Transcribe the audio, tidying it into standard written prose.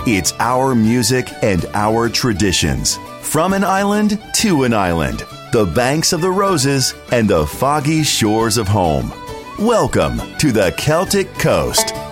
It's our music and our traditions. From an island to an island, the banks of the roses and the foggy shores of home. Welcome to the Celtic Coast.